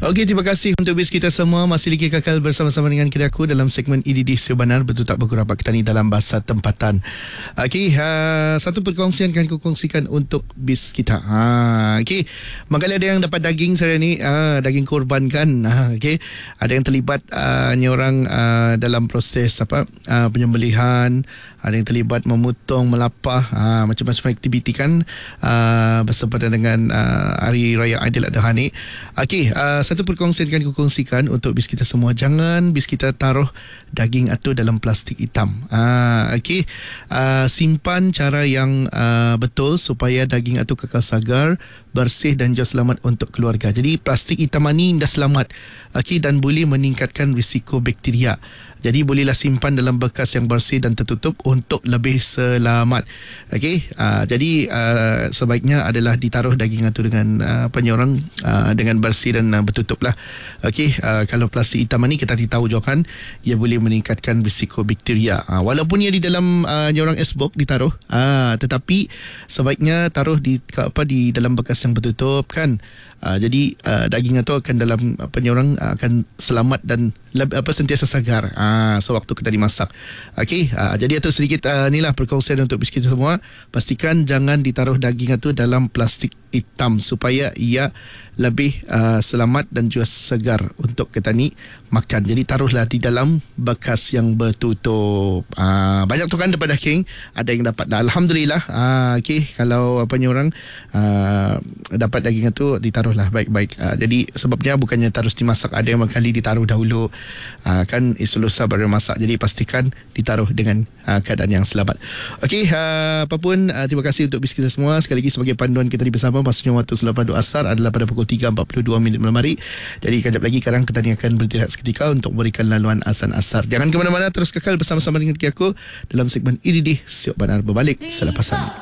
Okey, terima kasih untuk bis kita semua. Masih lagi kekal bersama-sama dengan kita aku dalam segmen IDD Sebenar Betul Tak Bergurau Petani dalam bahasa tempatan. Okey, satu perkongsian akan aku kongsikan untuk bis kita. Okey, mangkali ada yang dapat daging saya ni, daging korban kan. Okey, ada yang terlibat ni orang dalam proses penyembelihan, ada yang terlibat memotong, melapah, macam-macam aktiviti kan bersempena dengan Hari Raya Aidiladha ni. Okey, satu perkongsian yang aku kongsikan untuk bis kita semua. Jangan bis kita taruh daging itu dalam plastik hitam. Okey, simpan cara yang betul supaya daging itu kekal segar, bersih dan juga selamat untuk keluarga. Jadi plastik hitam ni dah selamat. Okey, dan boleh meningkatkan risiko bakteria. Jadi bolehlah simpan dalam bekas yang bersih dan tertutup untuk lebih selamat. Okey, jadi sebaiknya adalah ditaruh daging itu dengan dengan bersih dan bertutup lah. Okey, kalau plastik hitam ni kita tahu juga kan, ia boleh meningkatkan risiko bakteria. Walaupun ia di dalam orang S-box ditaruh, tetapi sebaiknya taruh di dalam bekas yang bertutup kan. Jadi daging itu akan dalam akan selamat dan sentiasa segar sewaktu kita dimasak. Okey, jadi itu sedikit inilah perkongsian untuk bis kita semua. Pastikan jangan ditaruh daging itu dalam plastik hitam supaya ia lebih selamat dan juga segar untuk kita ni makan. Jadi taruhlah di dalam bekas yang bertutup. Banyak tu kan dapat daging, ada yang dapat. Alhamdulillah. Okey, kalau orang dapat daging itu ditaruhlah baik-baik. Jadi sebabnya bukannya terus dimasak, ada yang kali ditaruh dahulu kan isulusa baru masak. Jadi pastikan ditaruh dengan keadaan yang selamat. Okey, apapun terima kasih untuk bis kita semua. Sekali lagi sebagai panduan kita bersama, maksudnya waktu selepas doa asar adalah pada pukul 3.42 malam hari. Jadi kejap lagi sekarang kita ni akan beristirahat seketika untuk memberikan laluan azan asar. Jangan ke mana-mana, terus kekal bersama-sama dengan aku dalam segmen IDD Siok Benar berbalik selepas ini.